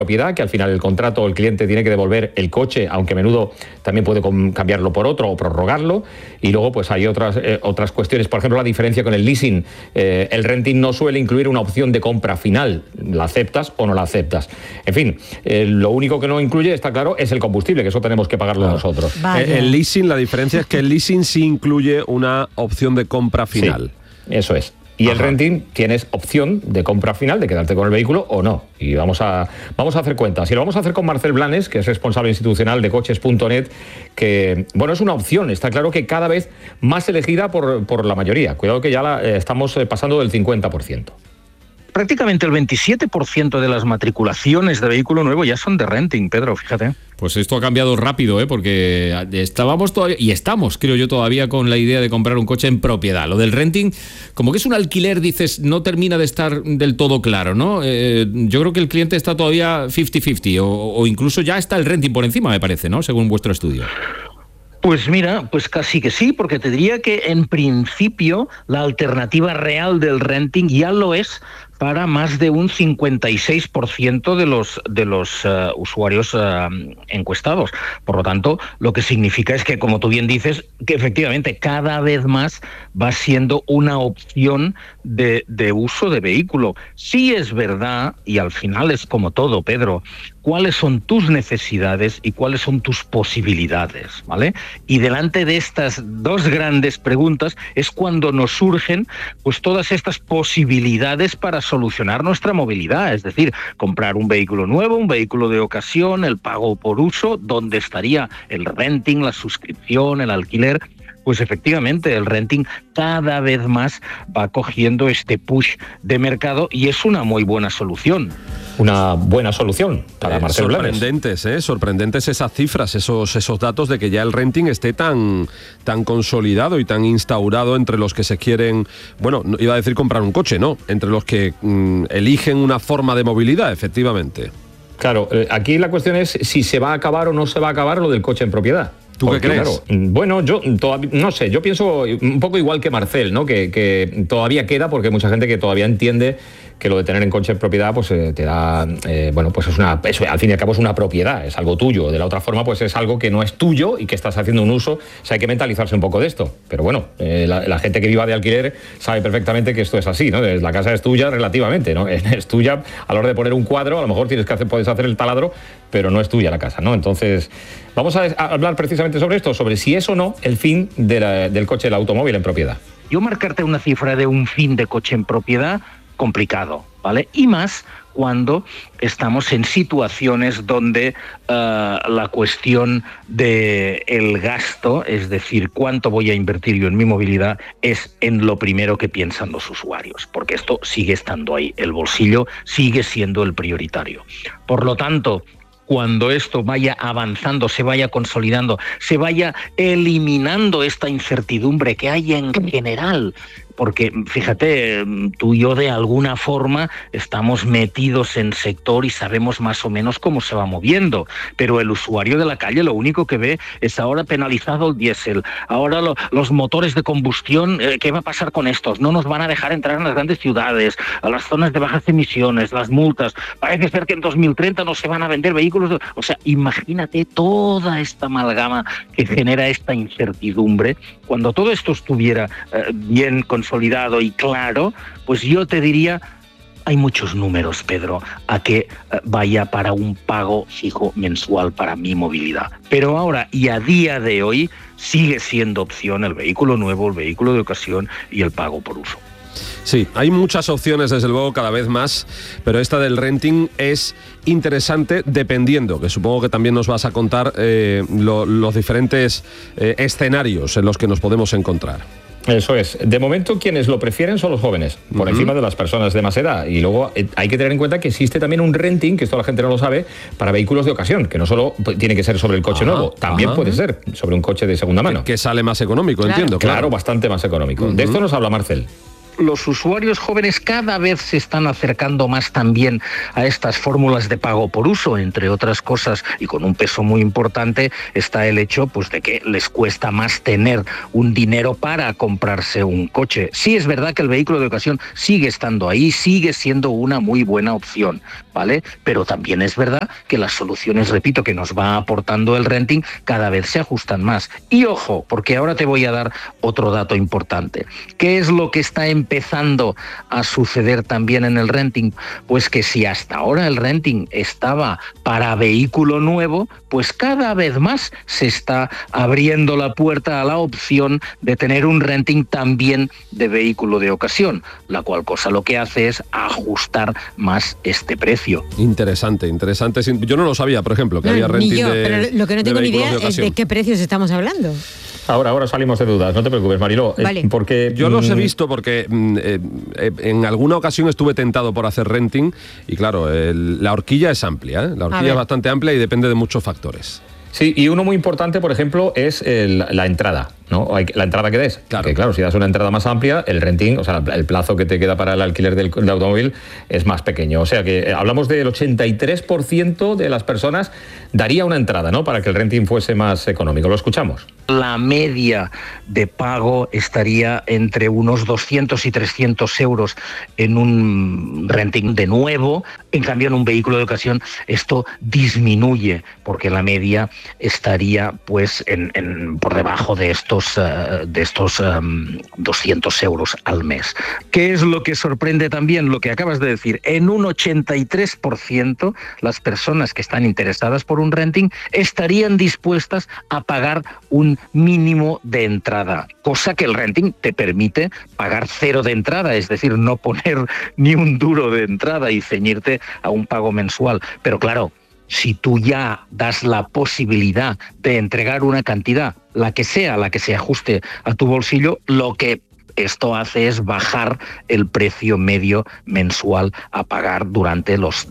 propiedad, que al final el contrato, el cliente tiene que devolver el coche, aunque a menudo también puede cambiarlo por otro o prorrogarlo. Y luego pues hay otras cuestiones, por ejemplo la diferencia con el leasing. El renting no suele incluir una opción de compra final, la aceptas o no la aceptas. En fin, lo único que no incluye, está claro, es el combustible, que eso tenemos que pagarlo nosotros. El leasing, la diferencia es que el leasing sí incluye una opción de compra final. Sí, eso es. Y el renting tienes opción de compra final, de quedarte con el vehículo o no. Y vamos a hacer cuentas. Y lo vamos a hacer con Marcel Blanes, que es responsable institucional de coches.net, que, bueno, es una opción. Está claro que cada vez más elegida por la mayoría. Cuidado que ya estamos pasando del 50%. Prácticamente el 27% de las matriculaciones de vehículo nuevo ya son de renting, Pedro, fíjate. Pues esto ha cambiado rápido, porque estábamos todavía, y estamos, creo yo, todavía con la idea de comprar un coche en propiedad. Lo del renting, como que es un alquiler, dices, no termina de estar del todo claro, ¿no? Yo creo que el cliente está todavía 50-50, o incluso ya está el renting por encima, me parece, ¿no? Según vuestro estudio. Pues mira, pues casi que sí, porque te diría que en principio la alternativa real del renting ya lo es para más de un 56% de los usuarios encuestados. Por lo tanto, lo que significa es que, como tú bien dices, que efectivamente cada vez más va siendo una opción de uso de vehículo. Sí es verdad, y al final es como todo, Pedro, cuáles son tus necesidades y cuáles son tus posibilidades, ¿vale? Y delante de estas dos grandes preguntas es cuando nos surgen pues todas estas posibilidades para solucionar nuestra movilidad, es decir, comprar un vehículo nuevo, un vehículo de ocasión, el pago por uso, ¿dónde estaría el renting, la suscripción, el alquiler? Pues efectivamente, el renting cada vez más va cogiendo este push de mercado y es una muy buena solución. Una buena solución para Marcel Blanes. Sorprendentes esas cifras, esos datos de que ya el renting esté tan consolidado y tan instaurado entre los que se quieren, bueno, iba a decir comprar un coche, no, entre los que eligen una forma de movilidad, efectivamente. Claro, aquí la cuestión es si se va a acabar o no se va a acabar lo del coche en propiedad. ¿Tú qué crees? Claro, bueno, yo todavía, no sé, yo pienso un poco igual que Marcel, ¿no? Que todavía queda, porque hay mucha gente que todavía entiende que lo de tener en coche en propiedad pues te da, bueno, pues al fin y al cabo es una propiedad, es algo tuyo. De la otra forma, pues es algo que no es tuyo y que estás haciendo un uso. O sea, hay que mentalizarse un poco de esto. Pero bueno, la gente que viva de alquiler sabe perfectamente que esto es así, ¿no? La casa es tuya relativamente, ¿no? Es tuya a la hora de poner un cuadro, a lo mejor puedes hacer el taladro, pero no es tuya la casa, ¿no? Entonces, vamos a hablar precisamente sobre esto, sobre si es o no el fin del coche, del automóvil en propiedad. Yo marcarte una cifra de un fin de coche en propiedad, complicado, ¿vale? Y más cuando estamos en situaciones donde la cuestión del gasto, es decir, cuánto voy a invertir yo en mi movilidad, es en lo primero que piensan los usuarios, porque esto sigue estando ahí, el bolsillo sigue siendo el prioritario. Por lo tanto, cuando esto vaya avanzando, se vaya consolidando, se vaya eliminando esta incertidumbre que hay en general, porque fíjate, tú y yo de alguna forma estamos metidos en sector y sabemos más o menos cómo se va moviendo, pero el usuario de la calle lo único que ve es ahora penalizado el diésel, ahora los motores de combustión, ¿qué va a pasar con estos? No nos van a dejar entrar en las grandes ciudades, a las zonas de bajas emisiones, las multas, parece ser que en 2030 no se van a vender vehículos, o sea, imagínate toda esta amalgama que genera esta incertidumbre. Cuando todo esto estuviera bien consolidado y claro, pues yo te diría, hay muchos números, Pedro, a que vaya para un pago fijo mensual para mi movilidad. Pero ahora y a día de hoy sigue siendo opción el vehículo nuevo, el vehículo de ocasión y el pago por uso. Sí, hay muchas opciones, desde luego, cada vez más, pero esta del renting es interesante dependiendo, que supongo que también nos vas a contar los diferentes escenarios en los que nos podemos encontrar. Eso es. De momento, quienes lo prefieren son los jóvenes, por encima de las personas de más edad. Y luego hay que tener en cuenta que existe también un renting, que esto la gente no lo sabe, para vehículos de ocasión, que no solo tiene que ser sobre el coche nuevo, también puede ser sobre un coche de segunda mano. Que sale más económico, claro. Entiendo. Claro, bastante más económico. De esto nos habla Marcel. los usuarios jóvenes cada vez se están acercando más también a estas fórmulas de pago por uso, entre otras cosas, y con un peso muy importante está el hecho pues de que les cuesta más tener un dinero para comprarse un coche. Sí es verdad que el vehículo de ocasión sigue estando ahí, sigue siendo una muy buena opción, ¿vale? Pero también es verdad que las soluciones, repito, que nos va aportando el renting cada vez se ajustan más. Y ojo, porque ahora te voy a dar otro dato importante. ¿Qué es lo que está empezando a suceder también en el renting? Pues que si hasta ahora el renting estaba para vehículo nuevo, pues cada vez más se está abriendo la puerta a la opción de tener un renting también de vehículo de ocasión, la cual cosa lo que hace es ajustar más este precio. Interesante, interesante. Yo no lo sabía, por ejemplo, que había renting pero lo que no tengo ni idea es de qué precios estamos hablando. Ahora salimos de dudas, no te preocupes, Mariló. Vale. Porque yo los he visto porque en alguna ocasión estuve tentado por hacer renting y claro, la horquilla es amplia, ¿eh? La horquilla es bastante amplia y depende de muchos factores. Sí, y uno muy importante, por ejemplo, es la entrada, ¿no? La entrada que des. Claro. Que claro, si das una entrada más amplia, el renting, o sea, el plazo que te queda para el alquiler del automóvil es más pequeño. O sea que hablamos del 83% de las personas daría una entrada, ¿no? Para que el renting fuese más económico. Lo escuchamos. La media de pago estaría entre unos 200 y 300 euros en un renting de nuevo. En cambio, en un vehículo de ocasión esto disminuye porque la media estaría pues por debajo de estos 200 euros al mes. ¿Qué es lo que sorprende también? Lo que acabas de decir, en un 83% las personas que están interesadas por un renting estarían dispuestas a pagar un mínimo de entrada, cosa que el renting te permite pagar cero de entrada, es decir, no poner ni un duro de entrada y ceñirte a un pago mensual. Pero claro, si tú ya das la posibilidad de entregar una cantidad, la que se ajuste a tu bolsillo, lo que esto hace es bajar el precio medio mensual a pagar durante los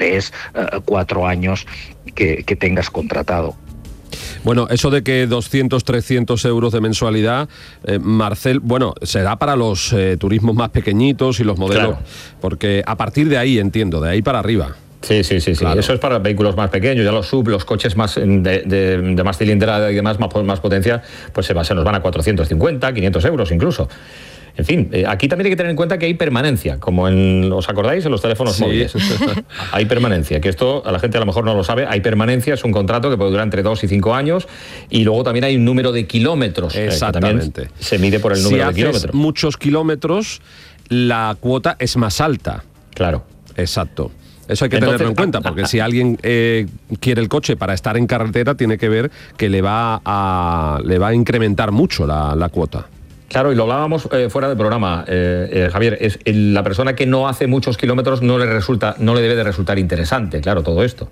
3-4 años que tengas contratado. Bueno, eso de que 200, 300 euros de mensualidad, Marcel, bueno, será para los turismos más pequeñitos y los modelos, claro. Porque a partir de ahí, entiendo, de ahí para arriba. Sí. Claro. Eso es para vehículos más pequeños. Ya los sub, los coches más de más cilindrada y demás, más potencia, pues se nos van a 450, 500 euros incluso. En fin, aquí también hay que tener en cuenta que hay permanencia, como ¿os acordáis? En los teléfonos móviles. Hay permanencia, que esto a la gente a lo mejor no lo sabe. Hay permanencia, es un contrato que puede durar entre 2 y 5 años y luego también hay un número de kilómetros. Exactamente. Que se mide por el número de kilómetros. Si haces muchos kilómetros, la cuota es más alta. Claro. Exacto. Eso hay que tenerlo en cuenta, porque si alguien quiere el coche para estar en carretera, tiene que ver que le va a incrementar mucho la cuota. Claro, y lo hablábamos fuera del programa, Javier, es la persona que no hace muchos kilómetros no le debe de resultar interesante, claro, todo esto.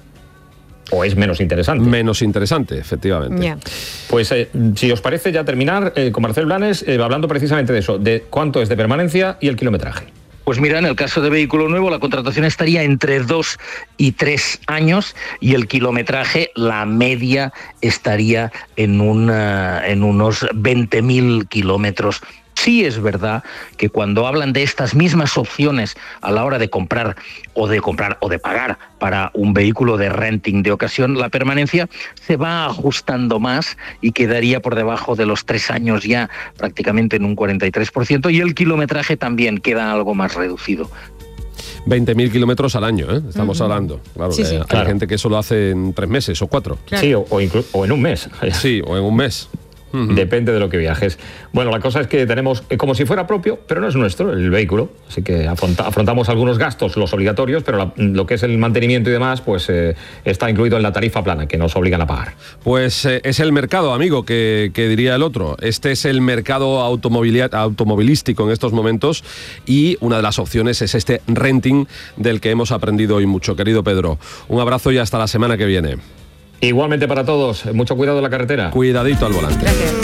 ¿O es menos interesante? Menos interesante, efectivamente. Yeah. Pues si os parece ya terminar con Marcel Blanes hablando precisamente de eso, de cuánto es de permanencia y el kilometraje. Pues mira, en el caso de vehículo nuevo, la contratación estaría entre 2 y 3 años y el kilometraje, la media, estaría en unos 20.000 kilómetros. Sí es verdad que cuando hablan de estas mismas opciones a la hora de comprar o de pagar para un vehículo de renting de ocasión, la permanencia se va ajustando más y quedaría por debajo de los 3 años ya prácticamente en un 43% y el kilometraje también queda algo más reducido. 20.000 kilómetros al año, estamos hablando. Claro, sí, sí. Hay gente que eso lo hace en 3 meses o 4. Claro. Sí, o en un mes. Sí, o en un mes. Depende de lo que viajes. Bueno, la cosa es que tenemos como si fuera propio, pero no es nuestro el vehículo, así que afrontamos algunos gastos, los obligatorios, pero lo que es el mantenimiento y demás, pues está incluido en la tarifa plana, que nos obligan a pagar. Pues es el mercado, amigo, que diría el otro. Este es el mercado automovilístico en estos momentos y una de las opciones es este renting del que hemos aprendido hoy mucho. Querido Pedro, un abrazo y hasta la semana que viene. Igualmente para todos, mucho cuidado en la carretera. Cuidadito al volante. Gracias.